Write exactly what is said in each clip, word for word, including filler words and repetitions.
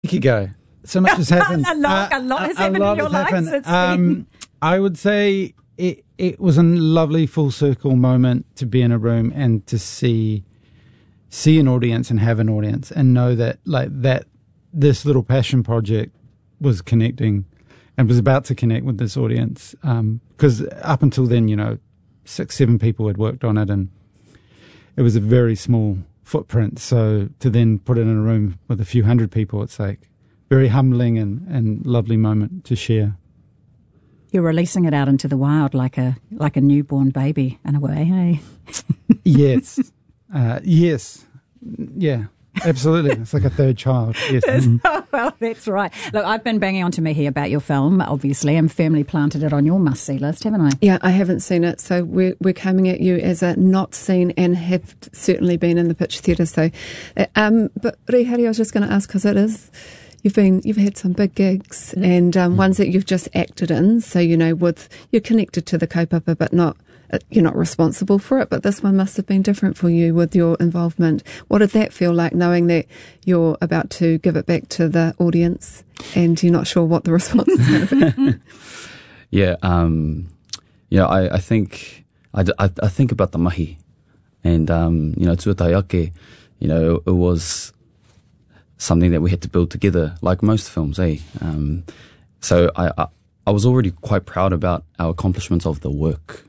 You could go. So much has happened. a lot, uh, a lot has a, happened a lot in your life. Um, I would say it, it was a lovely full circle moment to be in a room and to see see an audience and have an audience and know that like that this little passion project was connecting and was about to connect with this audience. Because um, up until then, you know, six, seven people had worked on it and it was a very small footprint. So to then put it in a room with a few hundred people, it's like very humbling and, and lovely moment to share. You're releasing it out into the wild like a like a newborn baby in a way, hey? Yes. Uh, yes. Yeah. Absolutely. It's like a third child. Yes. Oh, well, that's right. Look, I've been banging on to Mihi about your film, obviously, and firmly planted it on your must-see list, haven't I? Yeah, I haven't seen it, so we're, we're coming at you as a not seen and have certainly been in the pitch theatre. So, uh, um, but Rihari, I was just going to ask, because it is... You've been, you've had some big gigs mm. and um, mm. ones that you've just acted in. So, you know, with, you're connected to the kaupapa, but not, uh, you're not responsible for it. But this one must have been different for you with your involvement. What did that feel like, knowing that you're about to give it back to the audience and you're not sure what the response is going to be? Yeah, um, you know, I, I think, I, I, I think about the mahi and, um, you know, Tuataiake, you know, it was something that we had to build together, like most films, eh? Um, so I, I I was already quite proud about our accomplishments of the work.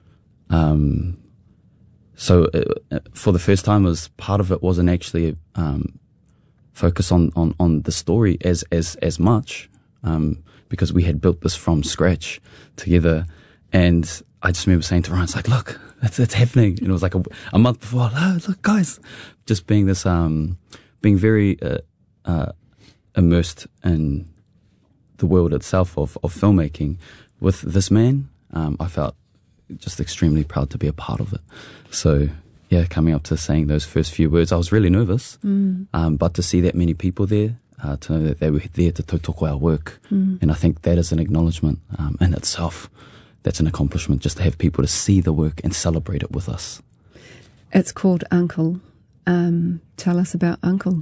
Um, so uh, for the first time, was part of it wasn't actually um, focus on, on, on the story as as as much, um, because we had built this from scratch together. And I just remember saying to Ryan, "It's like, look, it's it's happening." And it was like a, a month before. Oh, look, guys, just being this. Um, being very uh, uh, immersed in the world itself of, of filmmaking with this man, um, I felt just extremely proud to be a part of it. So, yeah, coming up to saying those first few words, I was really nervous, mm. um, but to see that many people there, uh, to know that they were there to tautoko our work, mm. and I think that is an acknowledgement um, in itself. That's an accomplishment, just to have people to see the work and celebrate it with us. It's called Uncle. Um, tell us about Uncle.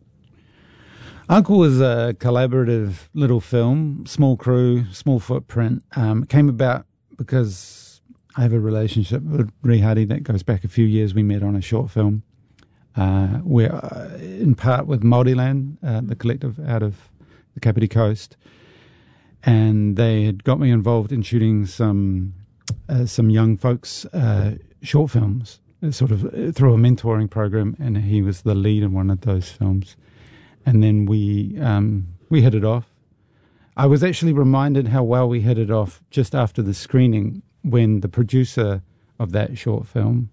Uncle was a collaborative little film, small crew, small footprint. Um, it came about because I have a relationship with Rihari that goes back a few years. We met on a short film. Uh, we're uh, in part with Māoriland, uh, the collective out of the Kapiti Coast. And they had got me involved in shooting some uh, some young folks' uh, short films, sort of through a mentoring program, and he was the lead in one of those films. And then we um, we hit it off. I was actually reminded how well we hit it off just after the screening when the producer of that short film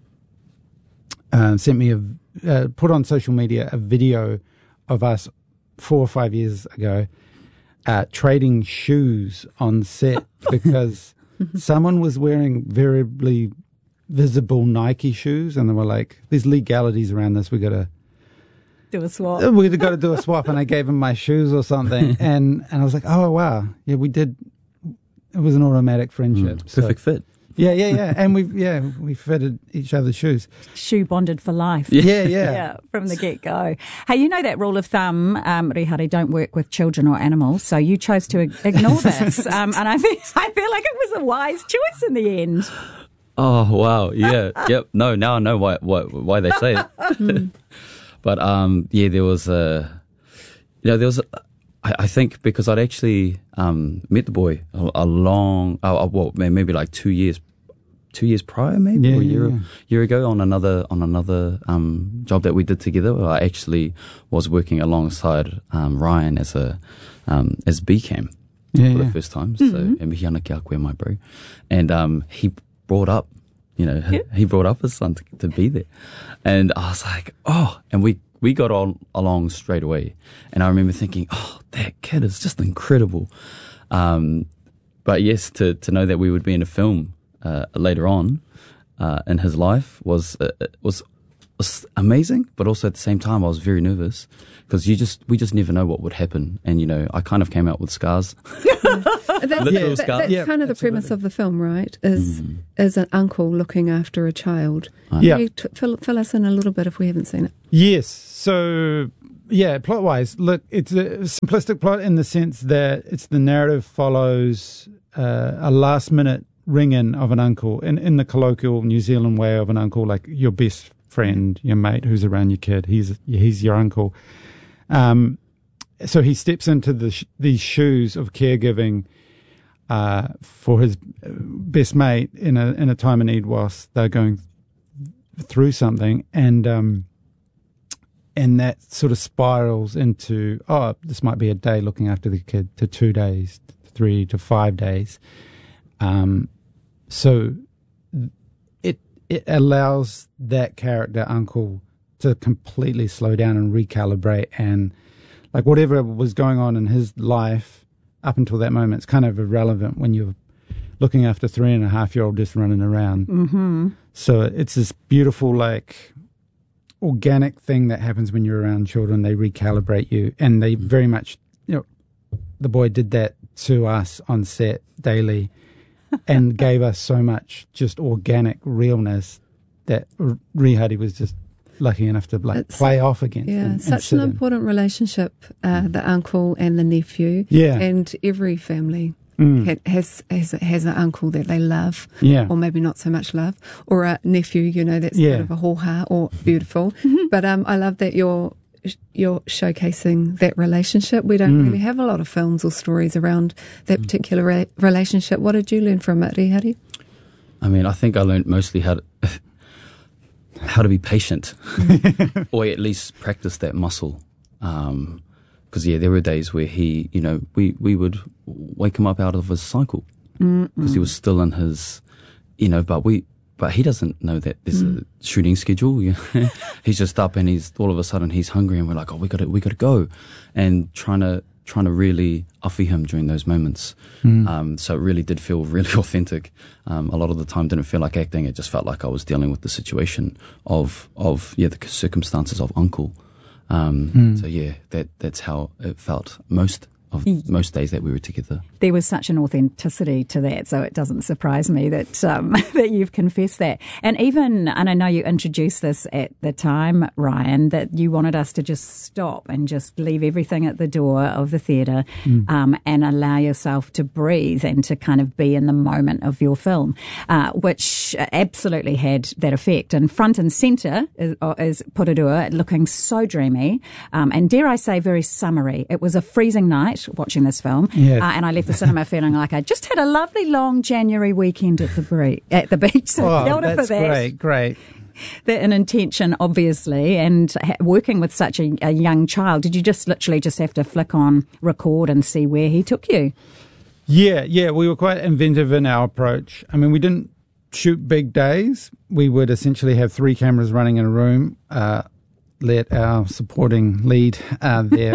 uh, sent me a uh, put on social media a video of us four or five years ago uh, trading shoes on set because someone was wearing variably visible Nike shoes, and they were like, "There's legalities around this. We got to do a swap. We got to do a swap." And I gave him my shoes or something, and and I was like, "Oh wow, yeah, we did." It was an automatic friendship, mm, perfect so, fit. Yeah, yeah, yeah, and we yeah we fitted each other's shoes. Shoe bonded for life. Yeah, yeah, yeah, from the get go. Hey, you know that rule of thumb, um, Rihari, don't work with children or animals. So you chose to ignore this, um, and I feel I feel like it was a wise choice in the end. Oh wow, yeah, yep. No, now I know why why, why they say it. mm. But um, yeah, there was a, you know, there was. A, I, I think because I'd actually um, met the boy a, a long, uh, well, maybe like two years, two years prior, maybe yeah, or a year, yeah. year ago on another on another um, job that we did together. I actually was working alongside um, Ryan as a um, as B CAM yeah, for yeah. the first time. Mm-hmm. So and Mihi ana kia koe, my bro, and um, he brought up, you know, yeah. he brought up his son to, to be there, and I was like, oh, and we. We got on along straight away, and I remember thinking, "Oh, that kid is just incredible." Um, but yes, to to know that we would be in a film uh, later on uh, in his life was uh, was was amazing. But also at the same time, I was very nervous because you just we just never know what would happen, and you know, I kind of came out with scars. That's, yeah, that, that's yeah, kind of the absolutely. premise of the film, right? Is mm. is an uncle looking after a child. Yeah. Can you t- fill, fill us in a little bit if we haven't seen it? Yes. So yeah, plot wise, look, it's a simplistic plot in the sense that it's the narrative follows uh, a last minute ring in of an uncle, in, in the colloquial New Zealand way of an uncle, like your best friend, your mate who's around your kid. He's he's your uncle. Um, so he steps into the sh- these shoes of caregiving uh, for his best mate in a in a time of need whilst they're going through something, and um, and that sort of spirals into, oh, this might be a day looking after the kid, to two days, three to five days. Um, so it it allows that character, Uncle, to completely slow down and recalibrate, and like whatever was going on in his life up until that moment, it's kind of irrelevant when you're looking after three and a half year old just running around. Mm-hmm. So it's this beautiful, like, organic thing that happens when you're around children. They recalibrate you, and they very much, you know, the boy did that to us on set daily. And gave us so much just organic realness that Rihari was just lucky enough to like It's, play off against. Yeah, and, such and an in. important relationship, uh, the uncle and the nephew. Yeah. And every family Mm. ha- has, has has an uncle that they love, Yeah. or maybe not so much love, or a nephew, you know, that's Yeah. a bit of a hoo-ha or beautiful. But um, I love that you're you're showcasing that relationship. We don't Mm. really have a lot of films or stories around that particular re- relationship. What did you learn from it, Rihari? I mean, I think I learned mostly how to, how to be patient, or at least practice that muscle. Um, Because, yeah, there were days where he, you know, we, we would wake him up out of his cycle because he was still in his, you know, but we, but he doesn't know that there's mm. a shooting schedule. You know? He's just up and he's, all of a sudden he's hungry and we're like, oh, we gotta, we gotta go. And trying to, trying to really offer him during those moments. Mm. Um, so it really did feel really authentic. Um, a lot of the time didn't feel like acting. It just felt like I was dealing with the situation of, of, yeah, the circumstances of Uncle. Um, mm. So yeah, that that's how it felt most of most days that we were together. There was such an authenticity to that, so it doesn't surprise me that um, that you've confessed that. And even, and I know you introduced this at the time, Ryan, that you wanted us to just stop and just leave everything at the door of the theatre mm. um, and allow yourself to breathe and to kind of be in the moment of your film, uh, which absolutely had that effect. And front and centre is, is Porirua, looking so dreamy, um, and dare I say very summery. It was a freezing night watching this film, yeah. uh, and I left the cinema feeling like I just had a lovely long January weekend at the bre- at the beach. So oh, kia ora that's for that. great, great. That an intention, obviously, and ha- working with such a, a young child. Did you just literally just have to flick on record and see where he took you? Yeah, yeah, we were quite inventive in our approach. I mean, we didn't shoot big days. We would essentially have three cameras running in a room. Uh, let our supporting lead uh, there.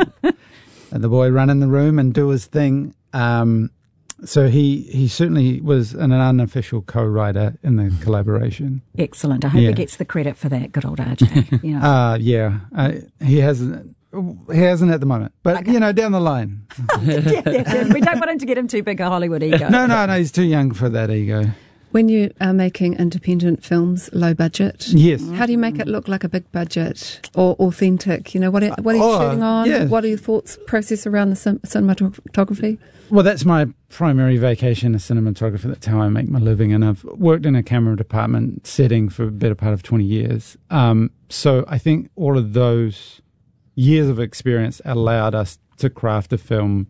The boy run in the room and do his thing. Um, so he, he certainly was an unofficial co-writer in the collaboration. Excellent. I hope yeah. he gets the credit for that, good old R J. You know. uh, yeah, uh, he hasn't. He hasn't at the moment, but okay. you know, down the line. yeah, yeah, yeah. We don't want him to get him too big a Hollywood ego. no, no, no. He's too young for that ego. When you are making independent films, low budget, yes. How do you make it look like a big budget or authentic? You know, what are, what are you oh, shooting on? Yeah. What are your thoughts process around the cin- cinematography? Well, that's my primary vocation as cinematographer. That's how I make my living, and I've worked in a camera department setting for a better part of twenty years. Um, so I think all of those years of experience allowed us to craft a film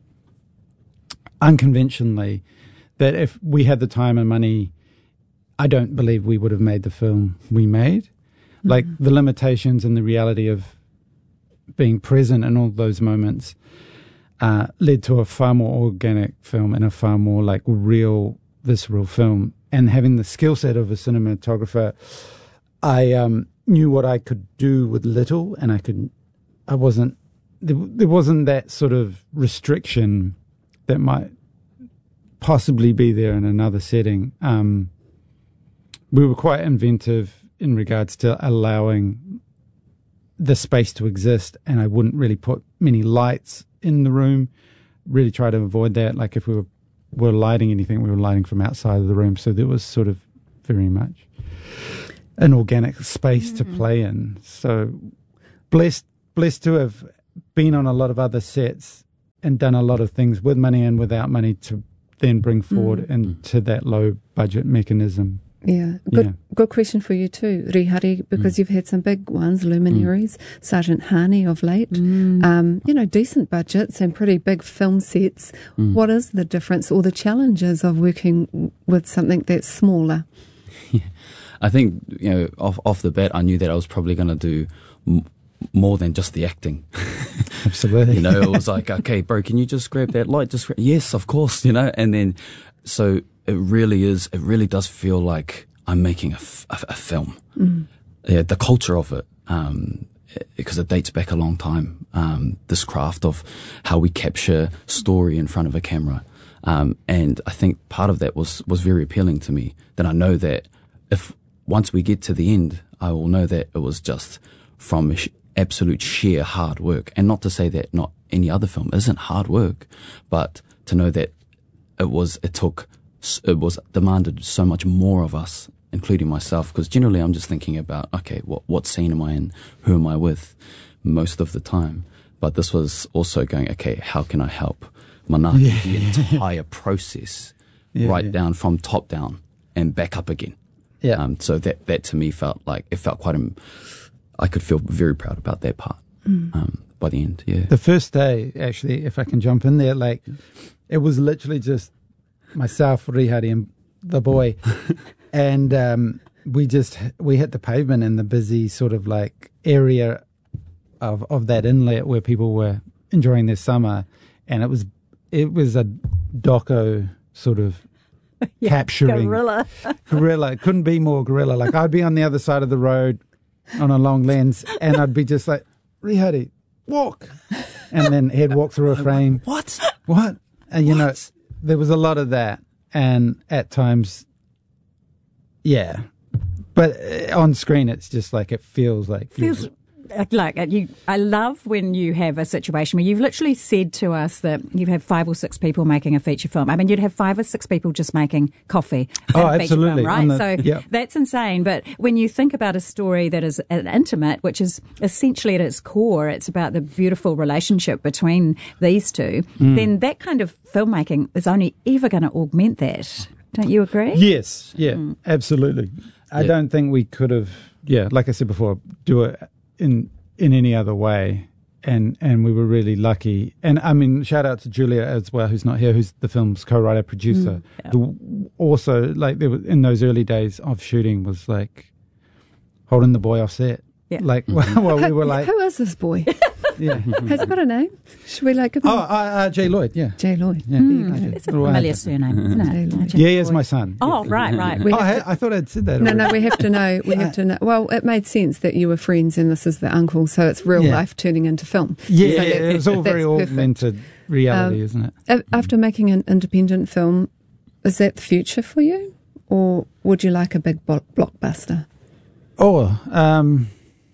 unconventionally. That if we had the time and money, I don't believe we would have made the film we made. Mm-hmm. Like the limitations and the reality of being present in all those moments uh, led to a far more organic film and a far more like real, visceral film. And having the skill set of a cinematographer, I um, knew what I could do with little, and I could. I wasn't. There, there wasn't that sort of restriction that might possibly be there in another setting. Um, We were quite inventive in regards to allowing the space to exist, and I wouldn't really put many lights in the room. Really try to avoid that. Like if we were, were lighting anything, we were lighting from outside of the room. So there was sort of very much an organic space mm-hmm. to play in. So blessed, blessed to have been on a lot of other sets and done a lot of things with money and without money to then bring forward mm. into that low budget mechanism. Yeah, good yeah. good question for you too, Rihari, because mm. you've had some big ones, Luminaries, mm. Sergeant Hani of late, mm. um, you know, decent budgets and pretty big film sets. Mm. What is the difference or the challenges of working with something that's smaller? Yeah. I think, you know, off, off the bat, I knew that I was probably going to do m- more than just the acting. Absolutely. You know, it was like, okay, bro, can you just grab that light? Just grab, yes, of course, you know, and then, so it really is, it really does feel like I'm making a, f- a, a film. Mm. Yeah, the culture of it, um, because it dates back a long time, um, this craft of how we capture story in front of a camera. Um, and I think part of that was, was very appealing to me, that I know that if once we get to the end, I will know that it was just from sh- absolute sheer hard work. And not to say that not any other film isn't hard work, but to know that it was, it took, it was demanded so much more of us, including myself, because generally I'm just thinking about, okay, what, what scene am I in? Who am I with most of the time? But this was also going, okay, how can I help Manaki, yeah. the entire process, yeah, right yeah. down from top down and back up again. Yeah. Um, so that, that to me felt like, it felt quite, um, I could feel very proud about that part mm. um, by the end, yeah. The first day, actually, if I can jump in there, like, it was literally just myself, Rihari, and the boy. and um, we just, we hit the pavement in the busy sort of like area of, of that inlet where people were enjoying their summer. And it was, it was a doco sort of yeah, capturing. Guerrilla. Guerrilla. It couldn't be more guerrilla. Like, I'd be on the other side of the road on a long lens and I'd be just like, Rihari, walk. And then he'd walk through a frame. What? What? And you what? know, there was a lot of that. And at times, yeah. But on screen, it's just like, it feels like. Feels like you. I love when you have a situation where you've literally said to us that you have five or six people making a feature film. I mean, you'd have five or six people just making coffee. Oh, a absolutely. Film, right? The, so yep. that's insane. But when you think about a story that is an intimate, which is essentially at its core, it's about the beautiful relationship between these two, mm. then that kind of filmmaking is only ever going to augment that. Don't you agree? Yes. Yeah, mm. absolutely. I yeah. don't think we could have, yeah, like I said before, do it in in any other way, and and we were really lucky. And I mean, shout out to Julia as well, who's not here, who's the film's co-writer producer. Mm, yeah. the, also, like there was, in those early days of shooting, was like holding the boy off set. Yeah. Like mm-hmm. well, we were like, who is this boy? Yeah, has it got a name? Should we like? Give him oh, uh, uh, Jay Lloyd. Yeah, Jay Lloyd. Yeah, mm, it's a familiar surname, isn't it? Yeah, it's my son. Oh, right, right. Oh, I, I thought I'd said that. No, already. no, we have to know. We have to know. Well, it made sense that you were friends and this is the uncle, so it's real yeah. life turning into film. Yeah, so yeah that, it's all very perfect. Augmented reality, um, isn't it? After making an independent film, is that the future for you, or would you like a big blockbuster? Oh, um.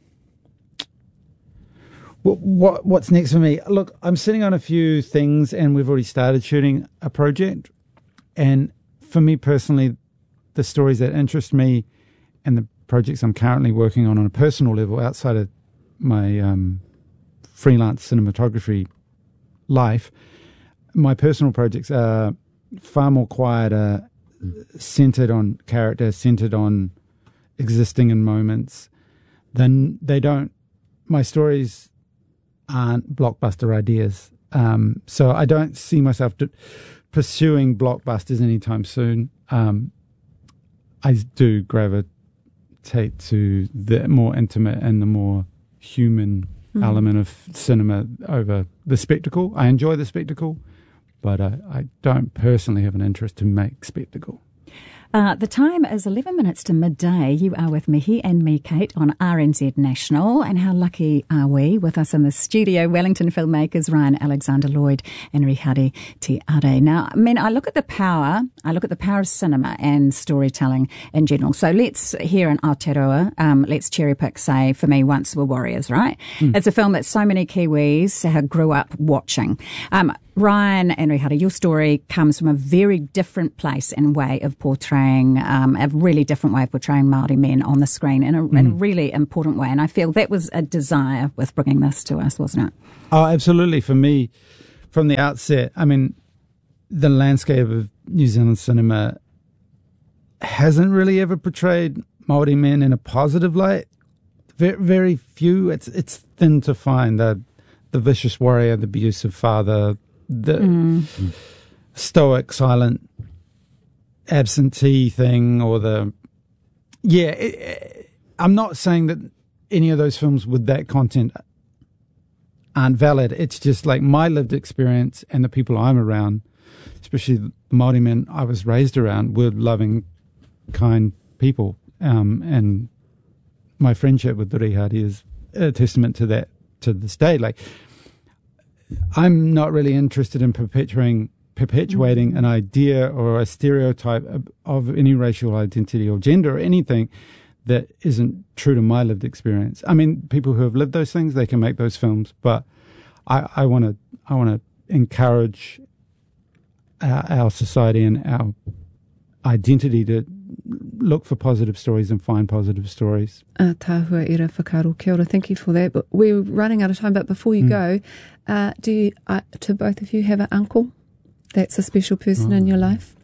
What, what what's next for me? Look, I'm sitting on a few things, and we've already started shooting a project. And for me personally, the stories that interest me, and the projects I'm currently working on on a personal level, outside of my um, freelance cinematography life, my personal projects are far more quieter, mm. centered on character, centered on existing in moments. Then they don't. My stories aren't blockbuster ideas. Um, so I don't see myself d- pursuing blockbusters anytime soon. Um, I do gravitate to the more intimate and the more human mm. element of cinema over the spectacle. I enjoy the spectacle, but I, I don't personally have an interest to make spectacle. Uh, the time is eleven minutes to midday. You are with Mihi and me, Kate, on R N Z National. And how lucky are we? With us in the studio, Wellington filmmakers Ryan Alexander Lloyd and Rihari Te Are. Now, I mean, I look at the power, I look at the power of cinema and storytelling in general. So let's, here in Aotearoa, um, let's cherry pick, say, for me, Once Were Warriors, right? Mm. It's a film that so many Kiwis uh, grew up watching. Um, Ryan and Rihari, your story comes from a very different place and way of portraying portraying um, a really different way of portraying Māori men on the screen in a, mm. in a really important way. And I feel that was a desire with bringing this to us, wasn't it? Oh, absolutely. For me, from the outset, I mean, the landscape of New Zealand cinema hasn't really ever portrayed Māori men in a positive light. Very, very few. It's it's thin to find the the vicious warrior, the abusive father, the mm. stoic, silent, absentee thing, or the yeah. It, it, I'm not saying that any of those films with that content aren't valid. It's just like my lived experience and the people I'm around, especially the Māori men I was raised around, were loving, kind people, um, and my friendship with the Rihari is a testament to that to this day. Like, I'm not really interested in perpetuating perpetuating mm-hmm. an idea or a stereotype of, of any racial identity or gender or anything that isn't true to my lived experience. I mean, people who have lived those things, they can make those films, but I want to I want to encourage our, our society and our identity to look for positive stories and find positive stories. Uh, tahua ira whakaaro, kia ora, thank you for that. But we're running out of time, but before you mm. go, uh, do you, uh, to both of you have an uncle that's a special person oh. in your life?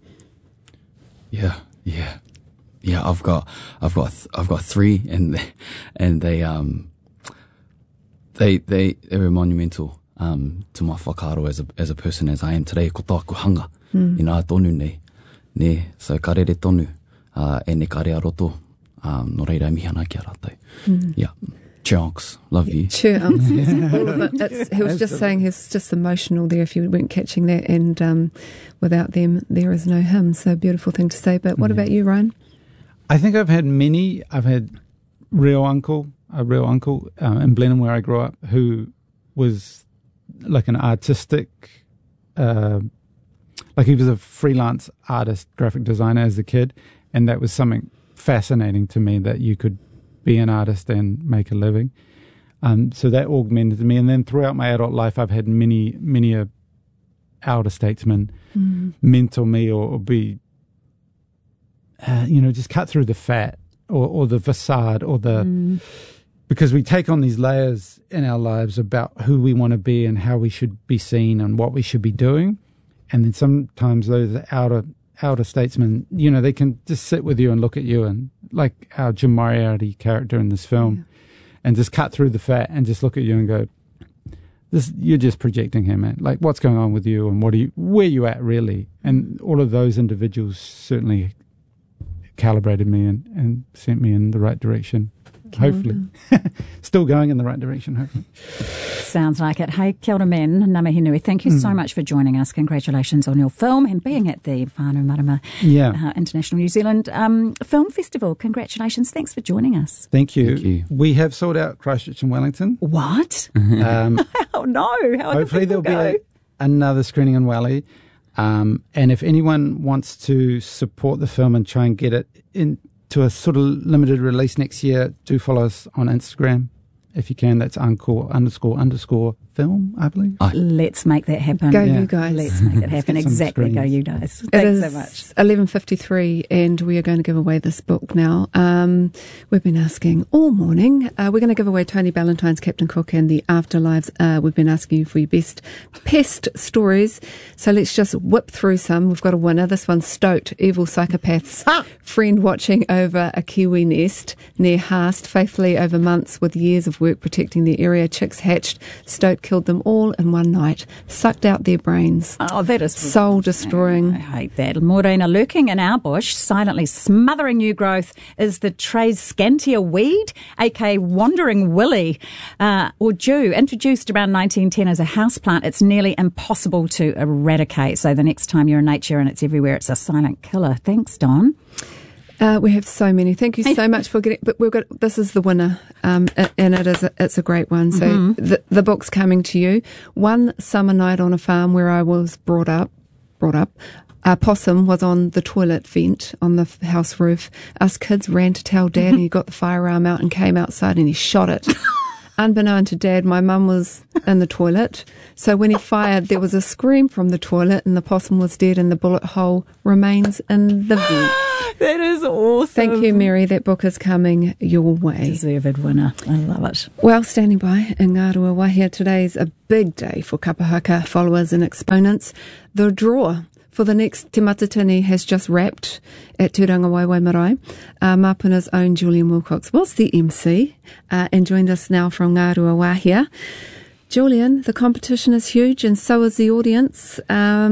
Yeah, yeah, yeah. I've got, I've got, I've got three, and they, and they, um, they, they, they were monumental um, to my whakaaro as a as a person as I am today. Ko tāku hanga, mm. ina tonu nei, ne, so ka rere tonu. Uh, e ne kare aroto, um, no reira mihana ki a rātou. Mm. Yeah. Chunks, love you. Chunks, all of it. It's, he was just saying he's just emotional there if you weren't catching that, and um, without them, there is no him. So beautiful thing to say. But what yeah. about you, Ryan? I think I've had many. I've had real uncle, a real uncle um, in Blenheim where I grew up, who was like an artistic, uh, like he was a freelance artist, graphic designer as a kid. And that was something fascinating to me, that you could be an artist and make a living. Um, so that augmented me. And then throughout my adult life, I've had many, many a elder statesman mm. mentor me or, or be, uh, you know, just cut through the fat or, or the facade or the, mm. because we take on these layers in our lives about who we want to be and how we should be seen and what we should be doing. And then sometimes those outer elder statesmen, you know, they can just sit with you and look at you, and like our Jim Moriarty character in this film, yeah. and just cut through the fat and just look at you and go, "This, you're just projecting him, man. Like, what's going on with you, and what are you, where you at really?" And all of those individuals certainly calibrated me and, and sent me in the right direction. Kia hopefully. Still going in the right direction, hopefully. Sounds like it. Hey, kia ora men, ngā mihi nui. Thank you mm. so much for joining us. Congratulations on your film and being at the Whānau Marama yeah. uh, International New Zealand um, Film Festival. Congratulations. Thanks for joining us. Thank you. Thank you. We have sold out Christchurch and Wellington. What? Um, oh, no. How hopefully the there'll go? be a, another screening in Welly. Um, and if anyone wants to support the film and try and get it in to a sort of limited release next year, do follow us on Instagram if you can. That's uncle underscore underscore film, I believe. Oh. Let's make that happen. Go yeah. you guys. Let's make it happen. Exactly. Go you guys. It Thanks is so much. eleven fifty-three and we are going to give away this book now. Um, we've been asking all morning. Uh, we're going to give away Tony Ballantyne's Captain Cook and the Afterlives. Uh, we've been asking you for your best pest stories. So let's just whip through some. We've got a winner. This one's Stoat, evil psychopaths. Ah! Friend watching over a kiwi nest near Haast, faithfully over months with years of work protecting the area. Chicks hatched. Stoat killed them all in one night, sucked out their brains. Oh, that is soul destroying. I hate that. Morena, lurking in our bush, silently smothering new growth, is the Tray's scantia weed, aka Wandering Willy, uh, or Jew. Introduced around nineteen ten as a houseplant, it's nearly impossible to eradicate. So the next time you're in nature and it's everywhere, it's a silent killer. Thanks, Don. Uh, we have so many. Thank you so much for getting. But we've got this is the winner, um, and it is a, it's a great one. So mm-hmm. the the book's coming to you. One summer night on a farm where I was brought up, brought up. A possum was on the toilet vent on the house roof. Us kids ran to tell Dad, and he got the firearm out and came outside and he shot it. Unbeknown to Dad, my mum was in the toilet. So when he fired, there was a scream from the toilet and the possum was dead and the bullet hole remains in the vent. That is awesome. Thank you, Mary. That book is coming your way. Deserved winner. I love it. Well, standing by in Ngārua Wahia, today's a big day for kapahaka followers and exponents. The draw for the next Te Matatini has just wrapped at Tūranga Waiwai Marae. Uh, Mapuna's own Julian Wilcox was the M C uh, and joined us now from Ngārua Wahia. Julian, the competition is huge and so is the audience.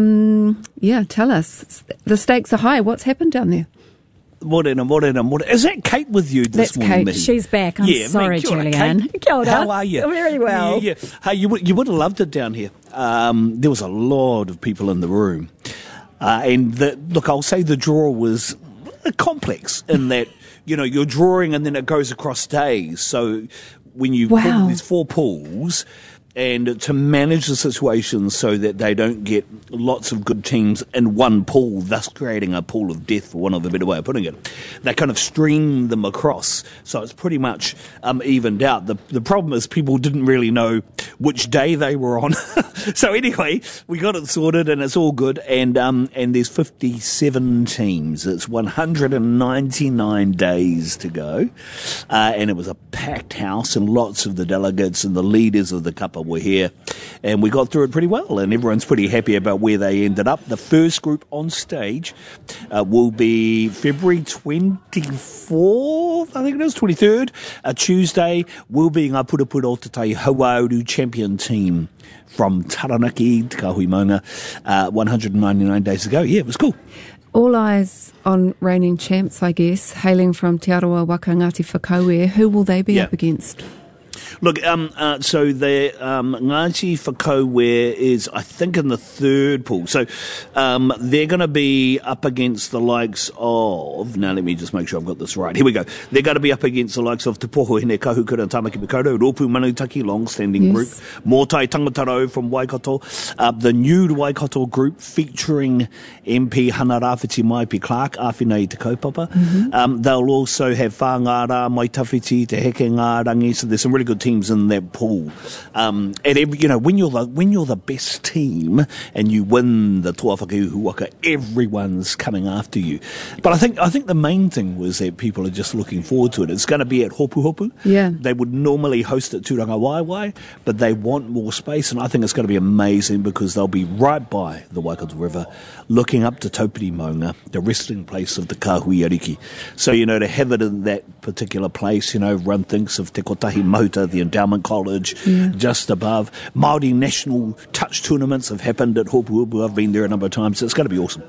Um, yeah, tell us. The stakes are high. What's happened down there? Morena, morena, morena. Is that Kate with you this That's morning? Kate. Mihi? She's back. I'm yeah, sorry, mate, kia ora, Julian. Kate. Kia ora. How are you? Very well. Yeah, yeah. Hey, you would, you would have loved it down here. Um, there was a lot of people in the room. Uh, and the, look, I'll say the draw was complex in that, you know, you're drawing and then it goes across days. So when you Wow. pull, there's four pools, and to manage the situation so that they don't get lots of good teams in one pool, thus creating a pool of death, for one of a better way of putting it, they kind of stream them across. So it's pretty much um, evened out. The, the problem is people didn't really know which day they were on. So anyway, we got it sorted and it's all good. And um, and there's fifty-seven teams. It's one hundred ninety-nine days to go. Uh, and it was a packed house, and lots of the delegates and the leaders of the kapa were here. And we got through it pretty well, and everyone's pretty happy about where they ended up. The first group on stage uh, will be February twenty-fourth, I think it is, twenty-third, a Tuesday. We'll be Ngā Purapura o Te Tai Hauauru champion team from Taranaki, Te Kahui Maunga, uh, one hundred ninety-nine days ago. Yeah, it was cool. All eyes on reigning champs, I guess, hailing from Te Aroa Waka Ngāti Whakaue. Who will they be Yeah. up against? Look, um, uh, so the um, Ngāti Whakaue is, I think, in the third pool. So um, they're going to be up against the likes of... Now, let me just make sure I've got this right. Here we go. They're going to be up against the likes of Te Poho Hine Kahukura and Tāmaki Makaurau, Ropu Manutaki, long-standing Yes. group, Mōtai Tangataro from Waikato, uh, the new Waikato group featuring M P Hana Rāwhiti Maipi Clark, Āwhinei Te Kaupapa. Mm-hmm. Um, they'll also have Whangara, Mai Tawhiti, Te Heke Ngārangi, so there's some really good teams in that pool. Um, and every, you know, when you're the when you're the best team and you win the Toa Whakaiuhu Waka, everyone's coming after you. But I think I think the main thing was that people are just looking forward to it. It's going to be at Hopu Hopu. Yeah. They would normally host at Tūranga Waiwai, but they want more space, and I think it's going to be amazing because they'll be right by the Waikato River, looking up to Taupiri Maunga, the resting place of the Kahui Ariki. So, you know, to have it in that particular place, you know, everyone thinks of Te Kotahi Mahuta, the Endowment College, Yeah. just above. Māori national touch tournaments have happened at Hopu Hopu. I've been there a number of times. It's going to be awesome.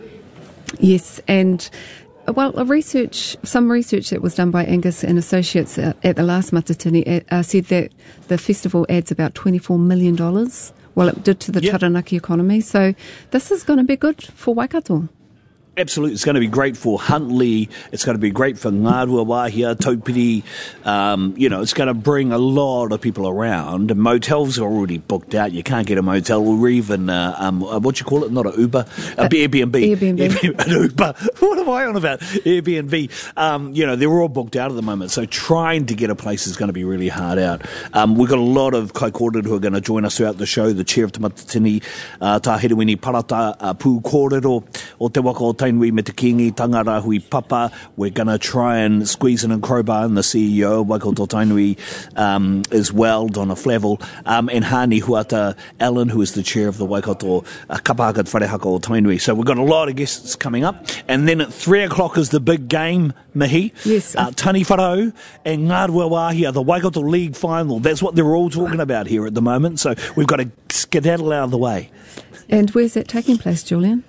Yes, and well, a research, some research that was done by Angus and Associates uh, at the last Matatini uh, said that the festival adds about twenty-four million dollars. Well, it did to the Yep. Taranaki economy. So this is going to be good for Waikato. Absolutely. It's going to be great for Huntly. It's going to be great for Ngārua Wahia, Taupiri. Um, you know, it's going to bring a lot of people around. And motels are already booked out. You can't get a motel or even, uh, um, uh, what you call it? Not an Uber. Uh, Uh, Airbnb. Airbnb. An Uber. What am I on about? Airbnb. Um, you know, they're all booked out at the moment. So trying to get a place is going to be really hard out. Um, we've got a lot of kai kōrero who are going to join us throughout the show. The chair of Te Matatini, uh, Tā Herewini Parata, uh, Pū Kōrero, o Te Waka o Tainui me te kingi, Tangarahui Papa. We're going to try and squeeze in and crowbar in the C E O, Waikato Tainui, um, as well, Donna Flavel, um, and Hani Huata Allen, who is the chair of the Waikato uh, Kapahaka Wharehaka o Tainui. So we've got a lot of guests coming up. And then at three o'clock is the big game, Mihi. Yes. Uh, Tani Wharau and Ngārua Wahia, the Waikato League final. That's what they're all talking about here at the moment. So we've got to skedaddle out of the way. And where's that taking place, Julian?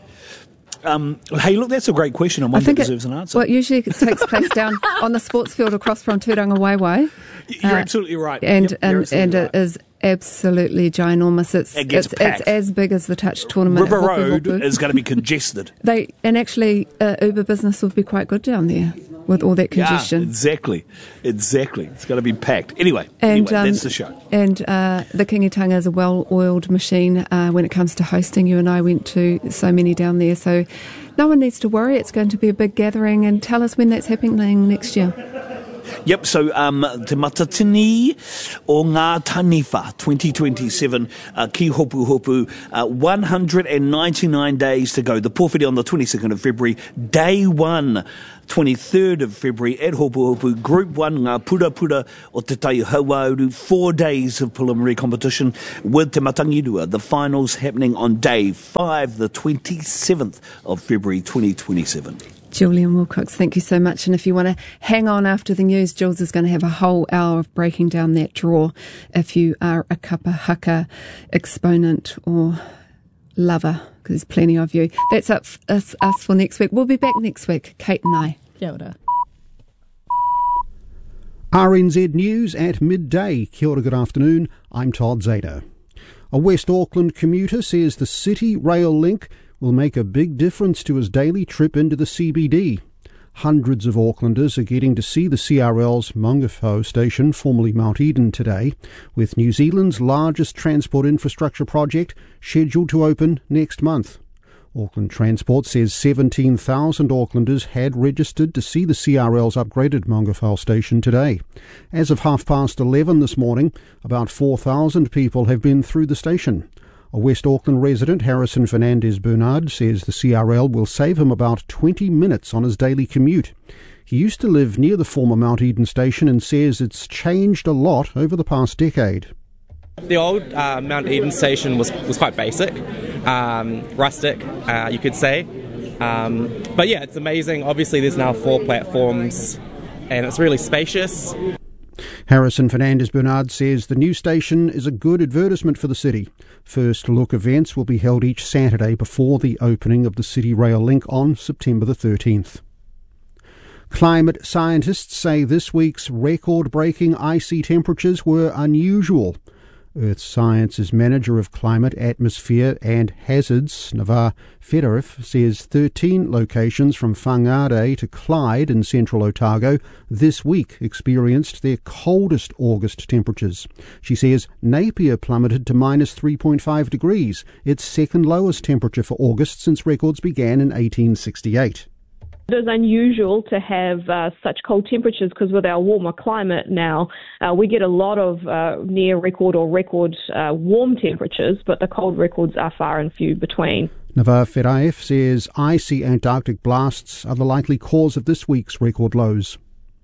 Um, hey, look, that's a great question and one that deserves it, an answer. Well, usually it takes place down on the sports field across from Tūranga Waiwai. You're Uh, absolutely right. And Yep, you're and, absolutely and right. it is absolutely ginormous. It's It gets it's, packed. it's as big as the touch tournament. River at Hopu Road Hopu. is going to be congested. They and actually uh, Uber business would be quite good down there with all that congestion. Yeah, exactly. Exactly. It's going to be packed. Anyway, And, anyway um, that's the show. And uh, the Kingitanga is a well-oiled machine uh, when it comes to hosting. You and I went to so many down there, so no one needs to worry. It's going to be a big gathering. And tell us when that's happening next year. Yep, so um, Te Matatini o Ngā Taniwha twenty twenty-seven, uh, ki hopu hopu, uh, one hundred ninety-nine days to go. The pōwhiri on the twenty-second of February, day one, twenty-third of February at Hopu Hopu, Group one, Ngā Pura Pura o Te Tai Hauauru, four days of preliminary competition with Te Matangirua. The finals happening on day five, the twenty-seventh of February twenty twenty-seven. Julian Wilcox, thank you so much. And if you want to hang on after the news, Jules is going to have a whole hour of breaking down that draw if you are a kapa haka exponent or lover, because there's plenty of you. That's up for us, us for next week. We'll be back next week, Kate and I. Kia ora. R N Z News at midday. Kia ora, good afternoon. I'm Todd Zeder. A West Auckland commuter says the City Rail link will make a big difference to his daily trip into the C B D. Hundreds of Aucklanders are getting to see the C R L's Mangawhau station, formerly Mount Eden, today, with New Zealand's largest transport infrastructure project scheduled to open next month. Auckland Transport says seventeen thousand Aucklanders had registered to see the C R L's upgraded Mangawhau station today. As of half past eleven this morning, about four thousand people have been through the station. A West Auckland resident, Harrison Fernandez Bernard, says the C R L will save him about twenty minutes on his daily commute. He used to live near the former Mount Eden station and says it's changed a lot over the past decade. The old uh, Mount Eden station was, was quite basic, um, rustic, uh, you could say. Um, but yeah, it's amazing. Obviously, there's now four platforms and it's really spacious. Harrison Fernandez Bernard says the new station is a good advertisement for the city. First look events will be held each Saturday before the opening of the City Rail link on September the thirteenth. Climate scientists say this week's record-breaking icy temperatures were unusual. Earth Science's Manager of Climate, Atmosphere and Hazards, Navar Federif, says thirteen locations from Whangarei to Clyde in central Otago this week experienced their coldest August temperatures. She says Napier plummeted to minus three point five degrees, its second lowest temperature for August since records began in eighteen sixty-eight. It is unusual to have uh, such cold temperatures because with our warmer climate now, uh, we get a lot of uh, near record or record uh, warm temperatures, but the cold records are far and few between. Navar Feraif says icy Antarctic blasts are the likely cause of this week's record lows.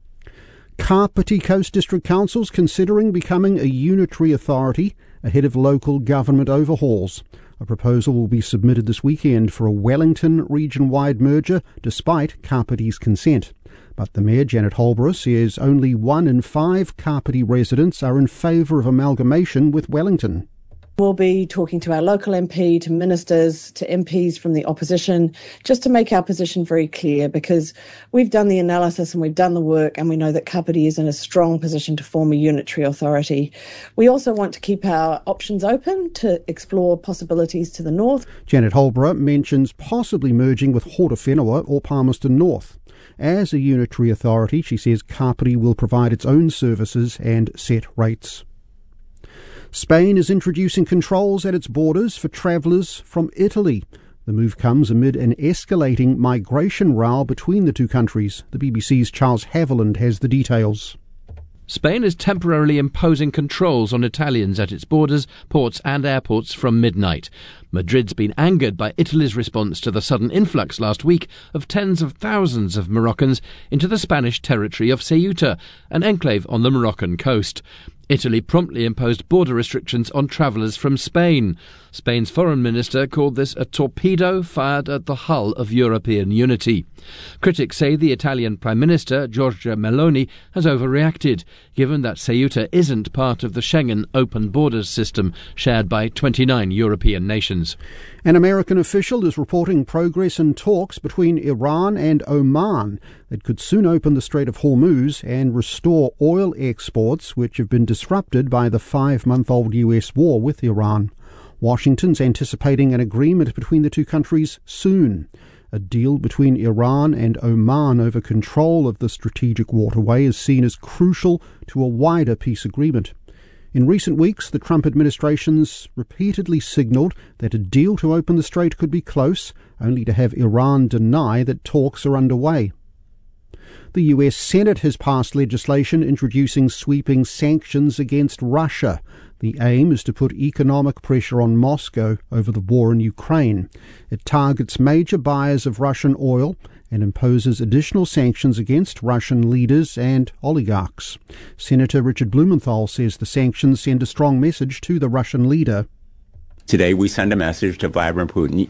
Kapiti Coast District Council's considering becoming a unitary authority ahead of local government overhauls. A proposal will be submitted this weekend for a Wellington region-wide merger, despite Kapiti's consent. But the Mayor, Janet Holborough, says only one in five Kapiti residents are in favour of amalgamation with Wellington. We'll be talking to our local M P, to ministers, to M Ps from the opposition, just to make our position very clear, because we've done the analysis and we've done the work and we know that Kapiti is in a strong position to form a unitary authority. We also want to keep our options open to explore possibilities to the north. Janet Holborough mentions possibly merging with Hortowhenua or Palmerston North. As a unitary authority, she says Kapiti will provide its own services and set rates. Spain is introducing controls at its borders for travellers from Italy. The move comes amid an escalating migration row between the two countries. The B B C's Charles Haviland has the details. Spain is temporarily imposing controls on Italians at its borders, ports and airports from midnight. Madrid's been angered by Italy's response to the sudden influx last week of tens of thousands of Moroccans into the Spanish territory of Ceuta, an enclave on the Moroccan coast. Italy promptly imposed border restrictions on travellers from Spain. Spain's foreign minister called this a torpedo fired at the hull of European unity. Critics say the Italian Prime Minister, Giorgia Meloni, has overreacted, given that Ceuta isn't part of the Schengen open borders system shared by twenty-nine European nations. An American official is reporting progress in talks between Iran and Oman that could soon open the Strait of Hormuz and restore oil exports which have been disrupted by the five-month-old U S war with Iran. Washington's anticipating an agreement between the two countries soon. A deal between Iran and Oman over control of the strategic waterway is seen as crucial to a wider peace agreement. In recent weeks, the Trump administration's repeatedly signalled that a deal to open the strait could be close, only to have Iran deny that talks are underway. The U S Senate has passed legislation introducing sweeping sanctions against Russia. The aim is to put economic pressure on Moscow over the war in Ukraine. It targets major buyers of Russian oil and imposes additional sanctions against Russian leaders and oligarchs. Senator Richard Blumenthal says the sanctions send a strong message to the Russian leader. Today we send a message to Vladimir Putin,